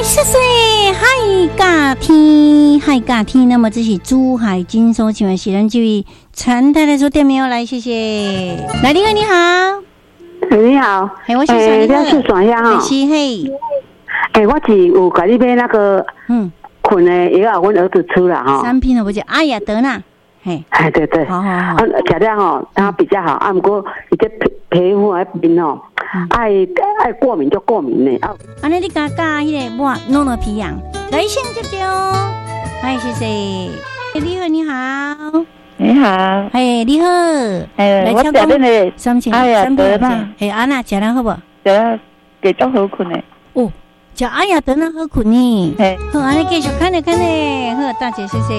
谢谢海角天，海角天。那么这是珠海金所请的喜人之位陈太太说店名来，谢谢。来，你好，你好， 你好， 我是谁？ 你是怎样哈？ 是嘿。 我是有给你买那个困的药，我儿子吃了哈。 产品我叫阿雅德纳，嘿， 对对， 好， 吃了吼，它比较好。不过伊这皮肤那边吼，爱过敏就过敏呢。 安尼你加迄个哇，弄了皮痒，来先接接哦。嗨，谢谢。你好，你好。 你好， 你好， 我食恁个 3,000， 哎呀，得啦， 安娜食得好不？ 食得继续好困的。 哦，食哎呀，得那好困呢。好，安尼继续看咧，好，大姐，谢谢。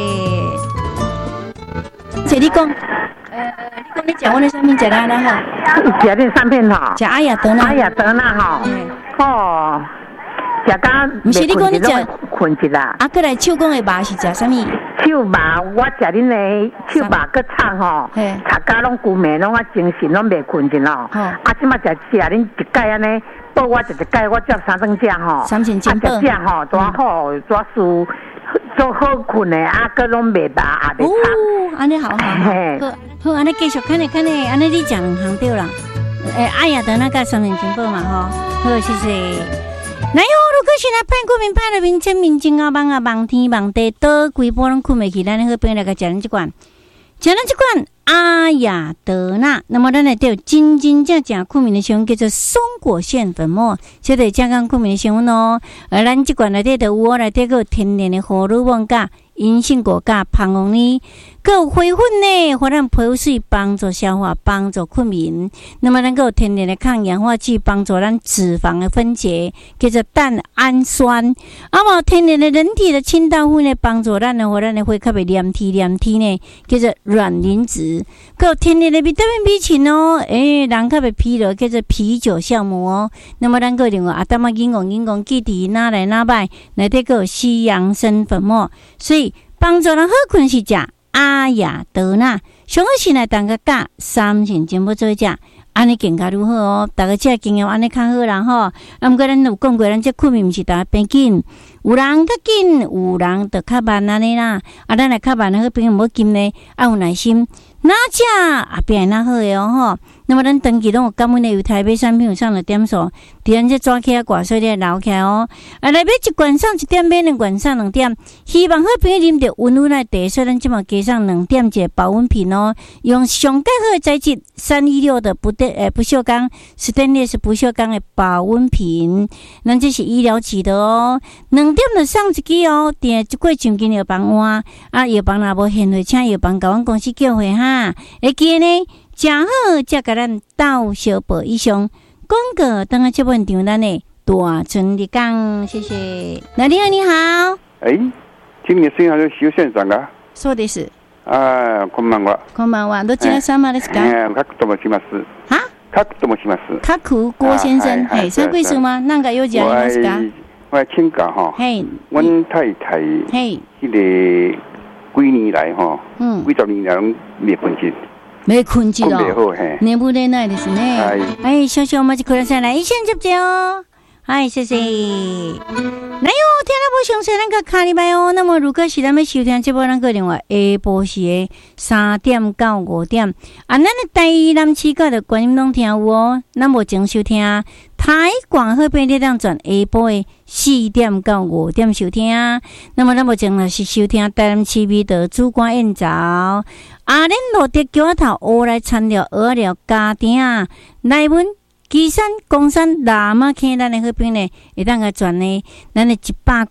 姐，你讲，你讲我的产品食得安那好？ 食恁产品吼， 食哎呀，得那， 哎呀，得那吼，哦，食到不是你讲你食困一啦。 过来手工的肉是食啥物？ 手肉，我食恁的手肉搁炒吼，炒到拢久暝拢精神拢袂困着咯。即马食恁一盖安尼，报我一盖，我接3顿食吼。 3,000斤报。 食吼，多好，多舒，做好困的，搁拢袂饱，也袂差。 安尼好，好，安尼继续看咧，安尼你食2项对啦。哎呀，等那个3,000斤报嘛吼，好，谢谢。来哟！如果是来派国民派的民间民警啊，望天望地，倒规波拢困袂去，咱好朋友来个食咱这款阿雅德纳。那么咱来对真正困眠的成分叫做松果腺粉末，这对健康困眠的成分哦。而咱这款内底就有内底个天然的荷尔蒙甲银杏果甲胖红呢，还有花粉呢，互咱皮肤水帮助消化，帮助困眠。那么咱个有天然的抗氧化剂，帮助咱脂肪的分解，叫做蛋氨酸。天然的人体的清道夫呢，帮助咱的，互咱的血较袂黏体呢，叫做卵磷脂。还有天然的维他命 B 群哦，人较袂疲劳，叫做啤酒酵母哦。那么咱个另外阿达嘛银讲记伫哪来哪摆，内底个有西洋参粉末，所以帮助人好困是食阿雅德纳，上好是来当个加3,000斤要做食，安尼更加如何哦？大家这经验安尼较好啦吼。毋过咱有讲过，咱这困眠毋是大家变紧，有人较紧，有人就较慢安尼啦。咱来较慢的好朋友无紧呢，有耐心。哪只也变哪好诶哦吼。那么咱长期拢有感恩的由台北产品有上了点数，伫咱这抓起来挂水咧留起来哦。来买一罐上1点，买2罐上2点。希望好朋友啉着温温的茶，所以咱即马加上2点一个保温瓶哦。用上盖好的材质316的不锈钢，stainless不锈钢的保温瓶，咱这是医疗级的哦。2点就上1支哦，订一过奖金药房换药房若无现货，请药房甲阮公司叫回哈。会记呢？真好，才甲咱斗小报以上广告，等下这本场咱的大村的讲，谢谢。你好，你好。 今年生还是修县长啊？ そうです。 こんばんは。 こんばんは。どちら様ですか？ カクと申します。 は？ カクと申します。 カク郭先生，三贵数吗？何か用事ありますか？ 我请教哈。阮太太，迄个几年来哈，几十年来拢未困觉。 没困觉哦，眠不累耐ですね。少々お待ちください。来，一线接接哦。谢谢。来哟，听了无详细，咱个下礼拜哦。那么如果是咱要收听这部咱个另外下晡时的3点到5点，咱的台南市角的观音拢听有哦。咱无前收听台广好变你当转下晡的4点到5点收听。那么咱无前若是收听台南市美的主管宴早，恁落地桥头学来参了学了家庭内文。基山、公山、喇嘛坑，咱的好朋友呢，会当个转呢，咱的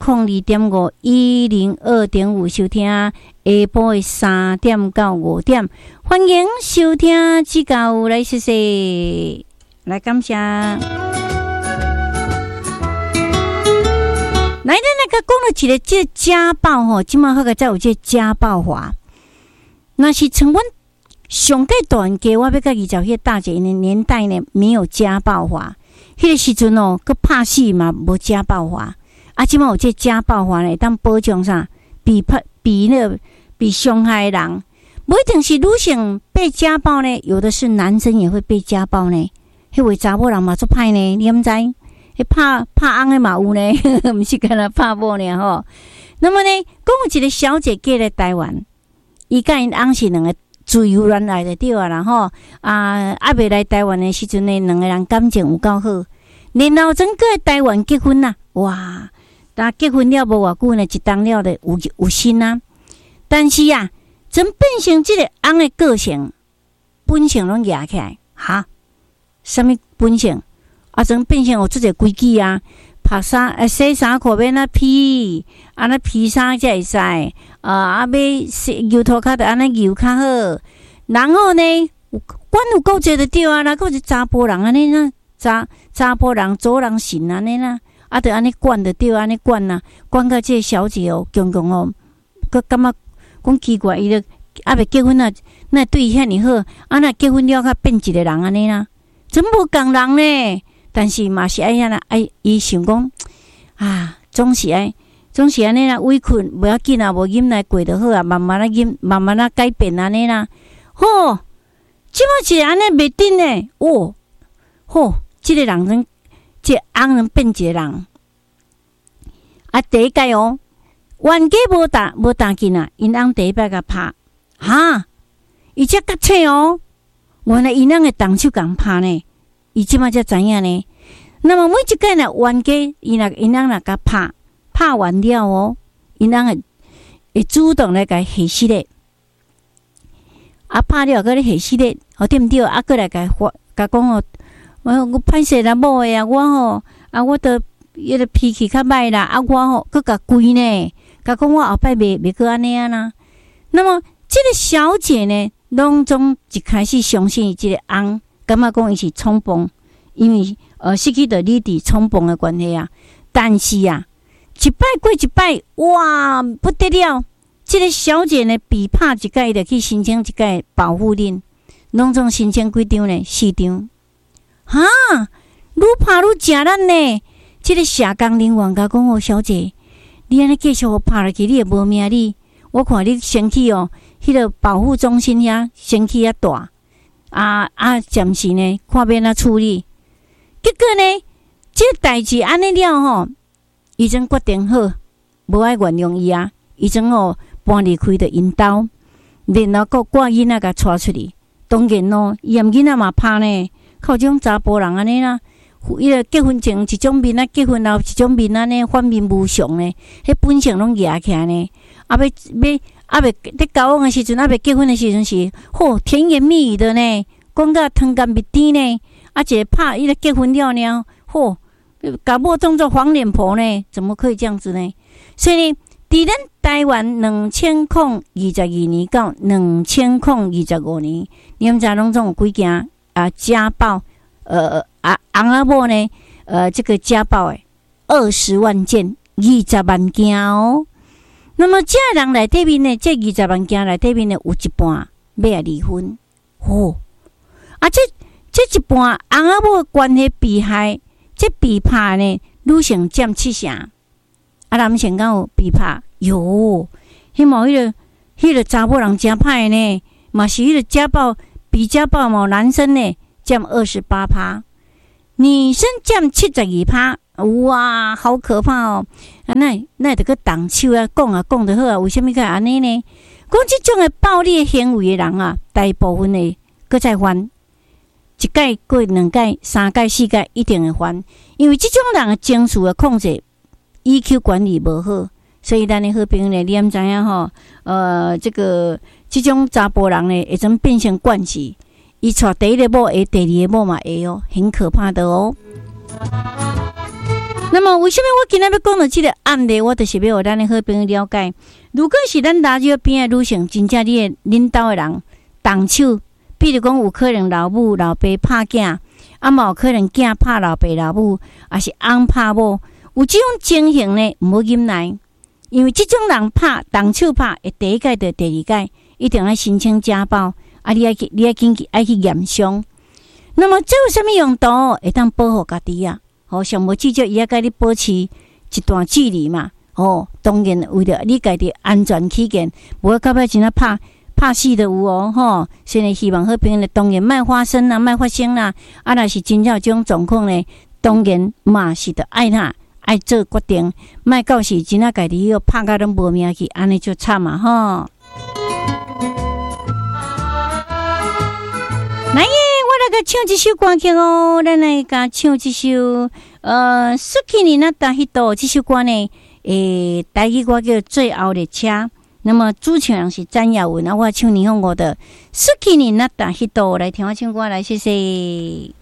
102.5、102.5收听，下晡的3点到5点，欢迎收听指教，来谢谢，来感谢。来，咱来个讲了一个这家暴吼，即马好个再有这家暴法，那是从阮。上个段给我要甲20岁大姐的年代呢，没有家暴法。迄个时阵哦，佮拍死嘛无家暴法。即马有这家暴法呢，当保障啥？比伤害的人，不一定是女性被家暴呢，有的是男生也会被家暴呢。迄位查某人嘛做歹呢，你毋知？ 拍翁的嘛有呢，毋是干那拍某呢吼。那么呢，讲有一个小姐嫁来台湾，伊甲因翁是两个自由恋爱的对啊啦吼。未来台湾的时阵呢，两个人感情有够好，然后整个台湾结婚啦，哇！但结婚了无偌久呢，一当了的有心啊。但是啊，真变成这个翁的个性，本性拢压起来哈。什么本性？真变成有这个规矩啊。拍衫洗衫裤要那披，那披衫才会使。要油头壳的安尼油较好。然后呢，管有够济的对啊，那个是查甫人安尼啦，查甫人做人神安尼啦。就安尼管的对，安尼管啦，管到这个小姐强哦，佮感觉讲奇怪，伊就未结婚啊，那对伊遐尼好，那结婚了，较变一个人安尼啦，真无共人呢。但是嘛是安啦，伊想讲总是安尼啦，委屈不要紧啊，无忍耐过就好啊，慢慢忍，慢慢改变安尼啦。吼，即摆是安尼袂顶呢，即个人真。这翁人变一个人，第一届冤家无打紧啊，因翁第一摆甲拍，伊才觉醒原来因翁的动手共拍呢，伊即摆才知影呢。那么每一届呢，冤家因翁若甲拍完了因翁会主动来甲下死咧，拍了，佮咧下死咧，对毋对？佮来甲讲我歹势啦，某诶我我都迄个脾气较歹啦，我佮甲规呢，甲讲我后摆袂过安尼啊啦。那么这个小姐呢，拢总一开始相信这个翁，感觉讲伊是冲动，因为失去着理智冲动的关系啊。但是啊，一摆过一摆，哇不得了！这个小姐呢，比拍一届就去申请一届保护令，拢总申请几张呢？4张。愈拍愈正咱呢。这个社工人员甲讲小姐，你安尼继续拍落去，你也无命哩。我看你身体迄个保护中心遐身体遐大，暂时呢，看要哪处理。结果呢，这个代志安尼了伊真决定好，无爱原谅伊啊。伊真搬离开着因兜，然后佮挂囡仔甲带出去。当然伊嫌囡仔嘛拍呢。靠这种查甫人安尼啦，伊个结婚前一种面结婚后一种面安尼反面无常呢，迄本性拢压起来呢。未伫交往的时阵，未结婚的时阵是甜言蜜语的呢，讲甲汤干蜜甜呢。一个拍伊个结婚了呢，甲某当作黄脸婆呢，怎么可以这样子呢？所以呢，伫咱台湾2022年到2025年，你们知拢总有几件？家暴，翁仔某呢？这个家暴20万件，20万件那么这人内底面呢，这20万件内底面呢，有一半要离婚。这一半翁仔某关系被害，这被拍呢，女性占70%，男性敢有被拍？哟，迄个查某人真歹呢，嘛是迄个家暴。比家暴男生呢占28%，女生占72%，哇，好可怕那得个动手讲得好啊，为什么会安尼呢？讲这种的暴力行为的人啊，大部分的搁再犯，一届过2届、3届、4届一定会犯，因为这种人的情绪的控制、EQ 管理无好，所以咱的好朋友呢，你毋知影这种查甫人呢，会怎变成惯势？伊娶第一个某会，第二个某嘛会很可怕的那么，为什么我今日要讲到这个案例？我就是要互咱的好朋友了解，如果是咱大街边的女性，真正恁兜的人动手，比如讲有可能老母老爸拍囝，嘛有可能囝拍老爸老母，也是翁拍某，有这种情形呢，唔好忍耐，因为这种人动手拍，会第一届到第二届。一定要申请家暴，你要去验伤。那么这有什么用途？会当保护家己啊！上无至少伊要甲你保持一段距离嘛。当然为了你家己安全起见，无到尾真啊拍死都有所以呢，希望好朋友呢，当然莫发生啦，若是真正有这种状况呢， 当然嘛是得爱他爱做决定，莫到时真啊家己要拍甲拢无命去，安尼就惨嘛吼。来耶，我来个唱一首歌曲哦，咱来甲唱一首苏克尼那达迄度这首歌呢，台语歌叫《最后列车》。那么主唱人是詹雅文，我唱霓虹我的苏克尼那达迄度来听我唱歌来，谢谢。